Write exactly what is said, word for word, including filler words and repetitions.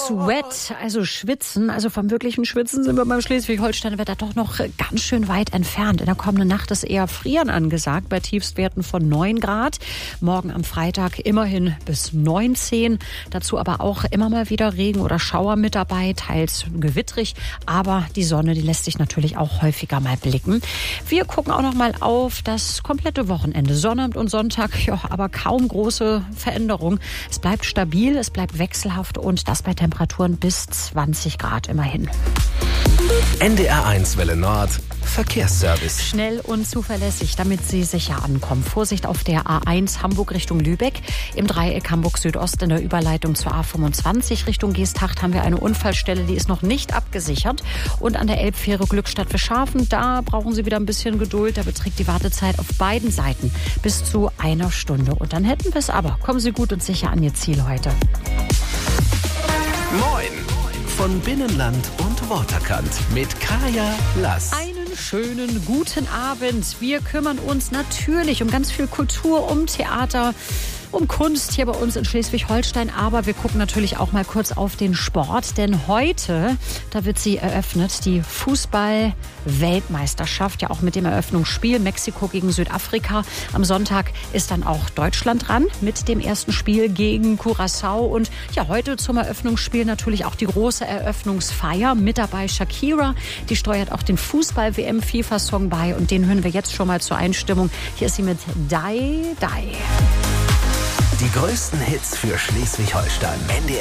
Sweat, also Schwitzen, also vom wirklichen Schwitzen sind wir beim Schleswig-Holstein-Wetter doch noch ganz schön weit entfernt. In der kommenden Nacht ist eher Frieren angesagt, bei Tiefstwerten von neun Grad. Morgen am Freitag immerhin bis neunzehn. Dazu aber auch immer mal wieder Regen oder Schauer mit dabei, teils gewittrig. Aber die Sonne, die lässt sich natürlich auch häufiger mal blicken. Wir gucken auch noch mal auf das komplette Wochenende. Sonnabend und Sonntag, ja, aber kaum große Veränderung. Es bleibt stabil, es bleibt wechselhaft und das bei Temperaturen bis zwanzig Grad immerhin. N D R eins Welle Nord, Verkehrsservice. Schnell und zuverlässig, damit Sie sicher ankommen. Vorsicht auf der A eins Hamburg Richtung Lübeck. Im Dreieck Hamburg Südost in der Überleitung zur A fünfundzwanzig Richtung Geesthacht haben wir eine Unfallstelle, die ist noch nicht abgesichert. Und an der Elbfähre Glückstadt Fischhafen, da brauchen Sie wieder ein bisschen Geduld. Da beträgt die Wartezeit auf beiden Seiten bis zu einer Stunde. Und dann hätten wir es aber. Kommen Sie gut und sicher an Ihr Ziel heute. Moin von Binnenland und Waterkant mit Kaya Lass. Einen schönen guten Abend. Wir kümmern uns natürlich um ganz viel Kultur, um Theater, um Kunst hier bei uns in Schleswig-Holstein. Aber wir gucken natürlich auch mal kurz auf den Sport. Denn heute, da wird sie eröffnet, die Fußball-Weltmeisterschaft. Ja, auch mit dem Eröffnungsspiel Mexiko gegen Südafrika. Am Sonntag ist dann auch Deutschland dran mit dem ersten Spiel gegen Curaçao. Und ja, heute zum Eröffnungsspiel natürlich auch die große Eröffnungsfeier. Mit dabei Shakira. Die steuert auch den Fußball-W M-FIFA-Song bei. Und den hören wir jetzt schon mal zur Einstimmung. Hier ist sie mit Die, Die. Die größten Hits für Schleswig-Holstein. N D